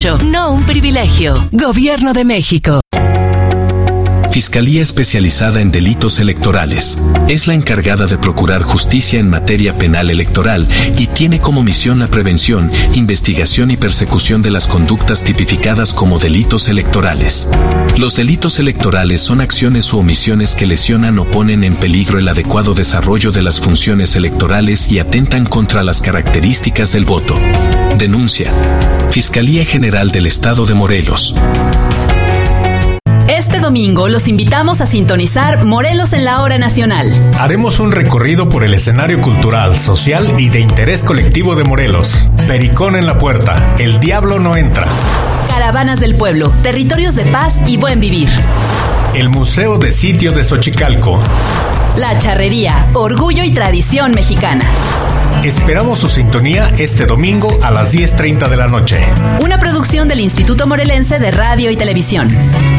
derecho, no un privilegio. Gobierno de México. Fiscalía Especializada en Delitos Electorales. Es la encargada de procurar justicia en materia penal electoral y tiene como misión la prevención, investigación y persecución de las conductas tipificadas como delitos electorales. Los delitos electorales son acciones u omisiones que lesionan o ponen en peligro el adecuado desarrollo de las funciones electorales y atentan contra las características del voto. Denuncia. Fiscalía General del Estado de Morelos. Este domingo los invitamos a sintonizar Morelos en la Hora Nacional. Haremos un recorrido por el escenario cultural, social y de interés colectivo de Morelos. Pericón en la puerta, el diablo no entra. Caravanas del pueblo, territorios de paz y buen vivir. El Museo de Sitio de Xochicalco. La charrería, orgullo y tradición mexicana. Esperamos su sintonía este domingo a las 10:30 de la noche. Una producción del Instituto Morelense de Radio y Televisión.